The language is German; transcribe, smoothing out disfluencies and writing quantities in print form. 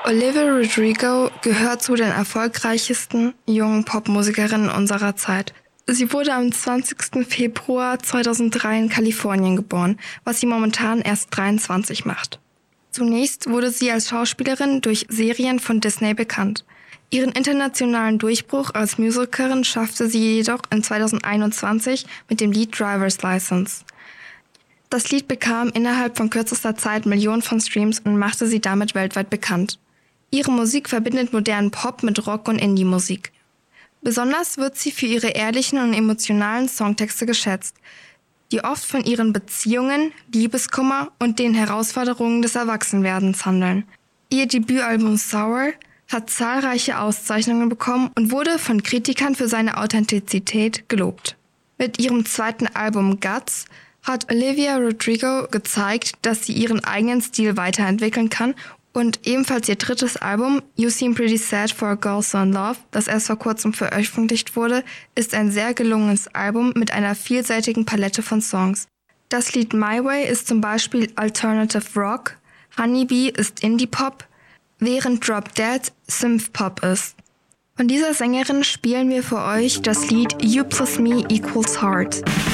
Olivia Rodrigo gehört zu den erfolgreichsten jungen Popmusikerinnen unserer Zeit. Sie wurde am 20. Februar 2003 in Kalifornien geboren, was sie momentan erst 23 macht. Zunächst wurde sie als Schauspielerin durch Serien von Disney bekannt. Ihren internationalen Durchbruch als Musikerin schaffte sie jedoch in 2021 mit dem Lied Driver's License. Das Lied bekam innerhalb von kürzester Zeit Millionen von Streams und machte sie damit weltweit bekannt. Ihre Musik verbindet modernen Pop mit Rock- und Indie-Musik. Besonders wird sie für ihre ehrlichen und emotionalen Songtexte geschätzt, die oft von ihren Beziehungen, Liebeskummer und den Herausforderungen des Erwachsenwerdens handeln. Ihr Debütalbum Sour hat zahlreiche Auszeichnungen bekommen und wurde von Kritikern für seine Authentizität gelobt. Mit ihrem zweiten Album Guts hat Olivia Rodrigo gezeigt, dass sie ihren eigenen Stil weiterentwickeln kann, und ebenfalls ihr drittes Album, You Seem Pretty Sad for a Girl So in Love, das erst vor kurzem veröffentlicht wurde, ist ein sehr gelungenes Album mit einer vielseitigen Palette von Songs. Das Lied My Way ist zum Beispiel Alternative Rock, Honeybee ist Indie-Pop, während Drop Dead Synth-Pop ist. Von dieser Sängerin spielen wir für euch das Lied You Plus Me Equals Heart.